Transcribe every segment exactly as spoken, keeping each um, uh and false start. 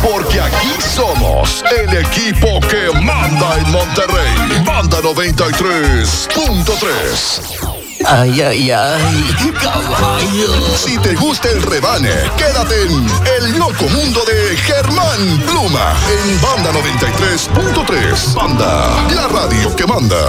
porque aquí somos el equipo que manda en Monterrey. Banda noventa y tres punto tres. Ay, ay, ay, caballo. Si te gusta el rebane, quédate en El Loco Mundo de Germán Pluma en Banda noventa y tres punto tres. Banda, la radio que manda.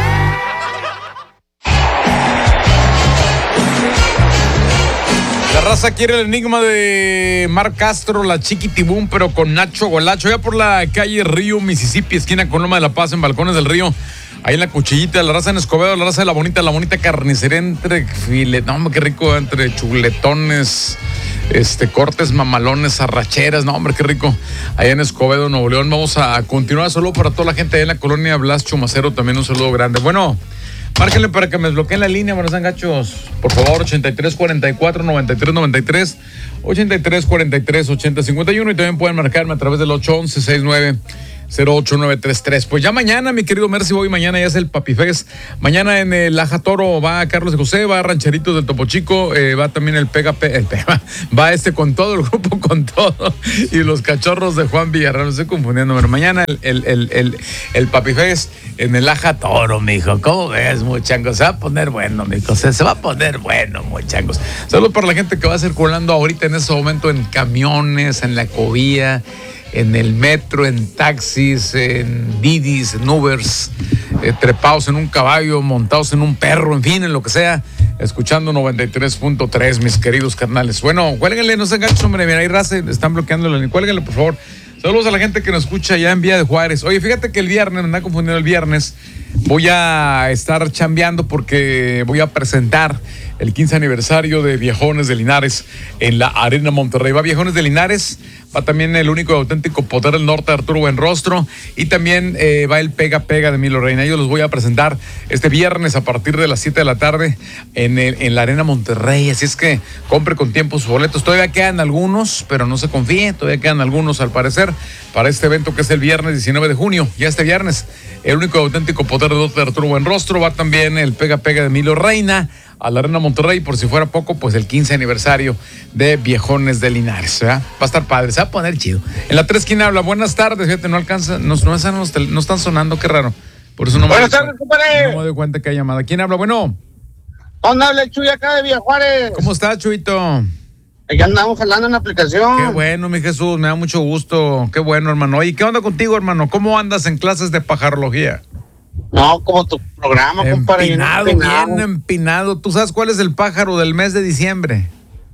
La raza quiere el enigma de Marc Castro, la Chiquitibum, pero con Nacho Golacho. Ya por la calle Río, Mississippi, esquina con Loma de la Paz, en Balcones del Río. Ahí en la Cuchillita, la raza en Escobedo, la raza de la bonita, la bonita carnicería entre filet, no, hombre, qué rico, entre chuletones, este, cortes mamalones, arracheras, no, hombre, qué rico. Allá en Escobedo, Nuevo León. Vamos a continuar. Solo para toda la gente allá en la colonia Blas Chumacero, también un saludo grande. Bueno, márquenle para que me desbloqueen la línea, buenos angachos. Por favor, ochenta y tres cuarenta y cuatro noventa y tres noventa y tres, ochenta y tres cuarenta y tres ochenta cincuenta y uno, y también pueden marcarme a través del ocho once sesenta y nueve cero ocho nueve tres tres. Pues ya mañana, mi querido Mercy Boy, mañana ya es el Papi Fest. Mañana en el Aja Toro va Carlos de José, va Rancheritos del Topo Chico, eh, va también el Pega, Pe, el Pega, va este con todo, el grupo con todo, y los Cachorros de Juan Villarreal. Me estoy confundiendo, pero mañana el, el, el, el, el Papi Fest en el Aja Toro, mijo. ¿Cómo ves, muchachos? Se va a poner bueno, mijo. Se, se va a poner bueno, muchachos. Saludos para la gente que va circulando ahorita en este momento en camiones, en la ecovía, en el metro, en taxis, en Didis, en Ubers, eh, trepados en un caballo, montados en un perro, en fin, en lo que sea, escuchando noventa y tres punto tres, mis queridos carnales. Bueno, cuélguenle, no se enganchen, hombre, mira, ahí raza, están bloqueando la línea, cuélguenle, por favor. Saludos a la gente que nos escucha ya en Villa de Juárez. Oye, fíjate que el viernes, me anda confundiendo el viernes, voy a estar chambeando porque voy a presentar el quince aniversario de Viejones de Linares en la Arena Monterrey. Va Viejones de Linares, va también el único y auténtico Poder del Norte, Arturo Buenrostro, y también eh, va el Pega Pega de Milo Reina. Yo los voy a presentar este viernes a partir de las siete de la tarde en, el, en la Arena Monterrey. Así es que compre con tiempo sus boletos. Todavía quedan algunos, pero no se confíe, todavía quedan algunos al parecer para este evento que es el viernes diecinueve de junio. Ya este viernes, el único y auténtico Poder del Norte de Arturo Buenrostro, va también el Pega Pega de Milo Reina a la Arena Monterrey, por si fuera poco, pues el quince aniversario de Viejones de Linares, ¿verdad? Va a estar padre, se va a poner chido. En la tres, ¿quién habla? Buenas tardes, fíjate, no alcanza, no, no, están, no están sonando, qué raro. Por eso no Buenas me, tardes, compadre. No me doy cuenta que hay llamada. ¿Quién habla? Bueno. ¿Dónde habla el Chuy acá de Villa Juárez? ¿Cómo estás, Chuyito? Ya andamos jalando en la aplicación. Qué bueno, mi Jesús, me da mucho gusto. Qué bueno, hermano. Oye, ¿qué onda contigo, hermano? ¿Cómo andas en clases de pajarología? No, como tu programa, compadre. Empinado, bien empinado. ¿Tú sabes cuál es el pájaro del mes de diciembre?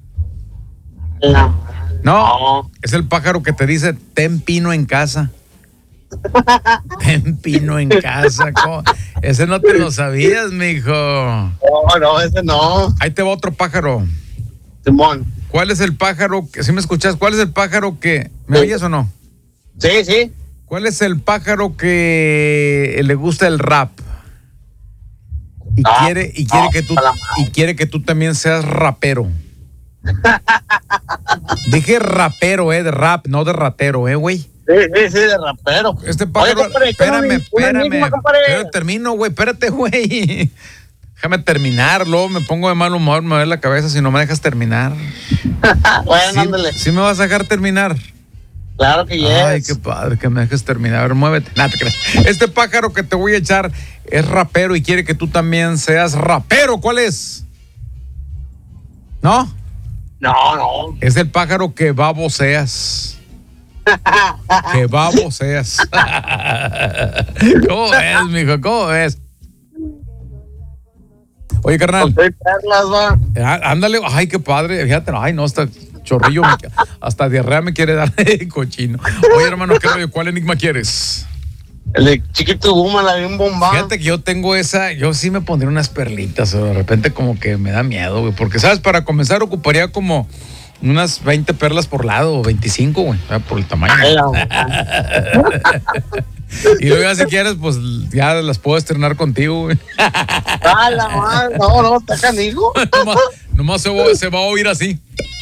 No. No, No. es el pájaro que te dice, ten pino en casa. Ten pino en casa. ¿Cómo? Ese no te lo sabías, mijo. No, no, ese no. Ahí te va otro pájaro. Simón. ¿Cuál es el pájaro que, si me escuchas, cuál es el pájaro que, ¿me Sí. oyes o no? Sí, sí. ¿Cuál es el pájaro que le gusta el rap? Y Ah, quiere, y quiere no, que tú, para la y quiere que tú también seas rapero. Dije rapero, eh, de rap, no de ratero, eh, güey. Sí, sí, sí, de rapero. Este pájaro, Oye, compadre, espérame, un espérame, enigma, compadre. espérame, termino, güey, espérate, güey. Déjame terminar, luego me pongo de mal humor, me duele la cabeza si no me dejas terminar. Bueno, ¿Sí, ándale. ¿Sí me vas a dejar terminar? Claro que yes. Ay, qué padre que me dejes terminar. A ver, muévete. Nada, te creas. Este pájaro que te voy a echar es rapero y quiere que tú también seas rapero. ¿Cuál es? ¿No? No, no. Es el pájaro que baboseas. Que baboseas. ¿Cómo ves, mijo? ¿Cómo ves? Oye, carnal. Soy perlas, va. Ah, ándale, ay, qué padre. Fíjate, ay, no, hasta chorrillo, me- hasta diarrea me quiere dar, cochino. Oye, hermano, ¿qué rollo? ¿Cuál enigma quieres? El de Chiquito Buma, la bien bomba. Fíjate que yo tengo esa, yo sí me pondría unas perlitas, o de repente como que me da miedo, güey, porque, ¿sabes? Para comenzar ocuparía como unas veinte perlas por lado, o veinticinco, güey, ¿sabes? Por el tamaño. Ay, la- Y luego ya si quieres, pues ya las puedo estrenar contigo, güey. Ah, la madre. No, no, está canijo. Nomás, nomás se, va, se va a oír así.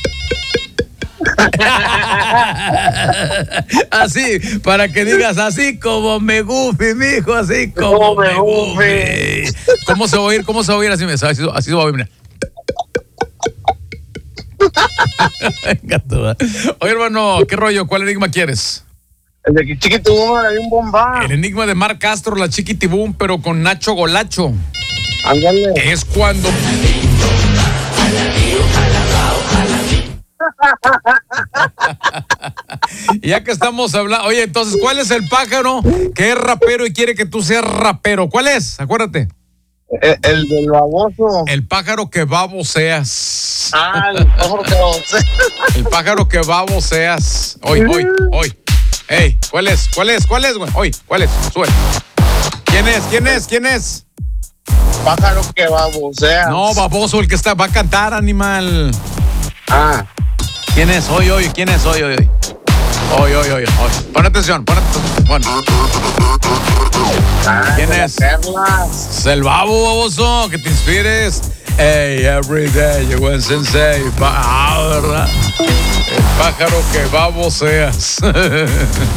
Así, para que digas así como me gufi, mijo, así como, Como me me gufi. ¿Cómo se va a oír? ¿Cómo se va a oír? Así, así, así se va a oír, mira. Venga tú, ¿eh? Oye, hermano, ¿qué rollo? ¿Cuál enigma quieres? El de que Chiquito Boom la bien bomba. El enigma de Marc Castro, la Chiquitibum, pero con Nacho Golacho. Ándale. Es cuando... Ya que estamos hablando, oye, entonces, ¿cuál es el pájaro que es rapero y quiere que tú seas rapero? ¿Cuál es? Acuérdate. El, el del baboso. El pájaro que baboseas. Ah, el pájaro que babosea. El pájaro que baboseas. Hoy, hoy, hoy. Ey, ¿cuál es? ¿Cuál es? ¿Cuál es, güey? Hoy, ¿cuál es? Sube. ¿Quién es? ¿Quién es? ¿Quién es? Pájaro que babosea. No, baboso, el que está, va a cantar, animal. Ah. ¿Quién es? Hoy, hoy, ¿quién es? Hoy, hoy, hoy. Hoy, hoy, hoy, hoy. Pon atención, pon atención. Pon. Ah, ¿Quién de la es? Perlas. Es el babo, baboso, que te inspires. Hey, every day llegó el sensei. Ah, ¿verdad? El pájaro que baboseas.